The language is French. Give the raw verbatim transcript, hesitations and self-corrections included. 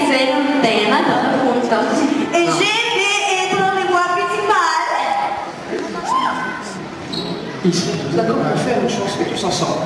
scène Diana dans le fond. Et j'ai fait être dans les voix principales. D'accord, on va faire une chanson tous ensemble.